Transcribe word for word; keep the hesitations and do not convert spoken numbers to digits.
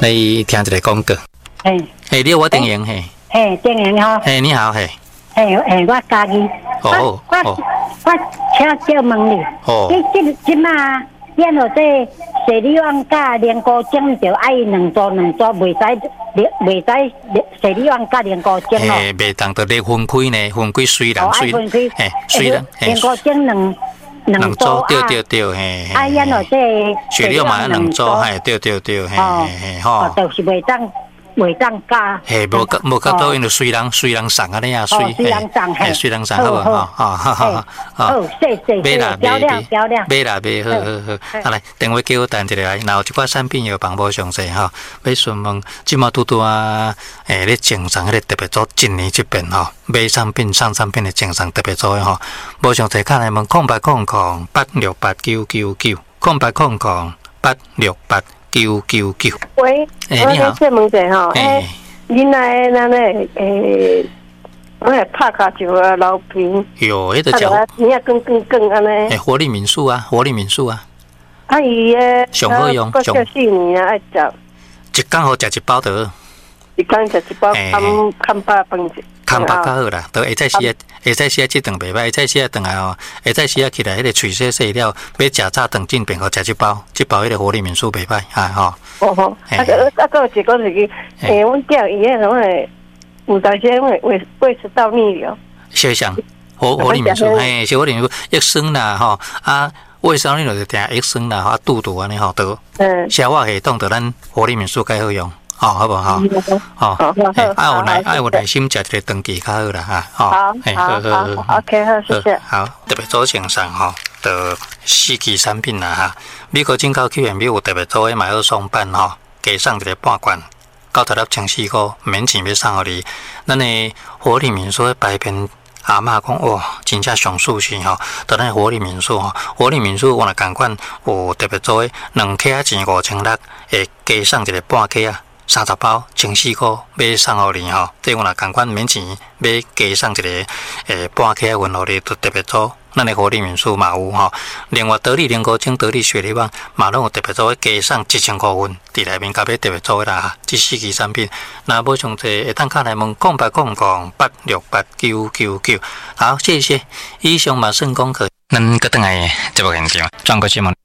来听一个广告。 嘿， 嘿，你有我电影嘿。 嘿，电影吼。 嘿，你好嘿。 嘿嘿，我家己。 哦我我我请教问你。 哦。 你即即马演到这水利王甲连高奖，就爱两组两组，袂使袂使水利王甲连高奖哦。 嘿，袂当得咧分开呢，分开虽然虽然，嘿，虽然连高奖两两组对对对，嘿。 啊，演到这水利王两组，嘿，对对对，嘿嘿嘿，吼。 就是袂当。袂当加， 嘿，无甲无甲到因就随人随人送安尼啊，随随人送， 嘿，随人送好无吼，哦，好好好，谢谢， 买啦， 漂亮漂亮， 买啦买，好好好，啊来，电话叫我等一下来，然后即款产品有帮无详细吼，要询问，即马拄拄啊，诶，咧正常迄个特别组今年即边吼，买产品上产品的正常特别组的吼，无详细看来问空白空空八六八九九九，空白空空八六八。九九九。 喂， 欸、你好。 我问者吼，诶，恁来咱咧诶，我来拍卡就啊老平。 有，迄个叫。 你也更更更安尼。 诶，活力民宿啊，活力民宿啊。 啊伊诶。 上好用， 上。四年啊，爱食。 一工好食一包得。 一工食一包，看看饱饭者。 看饱较好啦，都下早时啊，下早时啊，即顿袂歹，下早时啊，顿来哦，下早时啊起来，迄个喙洗洗了，要食早顿进便好食一包，一包迄个活力民宿袂歹，啊吼。 哦吼，啊个啊个一个就是诶，阮叫伊迄种诶，有当时会胃胃食道逆流。 小香，活活力民宿，嘿，是活力民宿，益生啦吼，啊，胃酸逆流就定益生啦，啊，肚肚安尼吼，都消化系统，就咱活力民宿较好用。哦，好不好？哦，爱有耐，爱有耐心食一个长期较好啦哈。 好，好，好 ，OK， 好，谢谢。 好，特别组前上吼，的四期产品啦哈。美国进口 Q M B 有特别组的买二送半吼，加送一个半罐，九十粒千四块，免钱要送互你。咱的活力民宿的牌片阿嬷讲哇，真正上舒适吼。到咱活力民宿吼，活力民宿我若共款有特别组的两克啊钱五千六，会加送一个半克啊。三十包千四块，要送互你吼，即我若共款免钱，要加送一个诶半克运互你，都特别组。咱的活力民宿嘛有吼，另外得力莲菇精、得力雪梨网嘛拢有特别组加送一千块份，伫内面甲要特别组的啦。即四期产品，若无详细，会当敲来问空八空空八六八九九九。好，谢谢。以上嘛算功课，咱个等来节目现场，转过节目。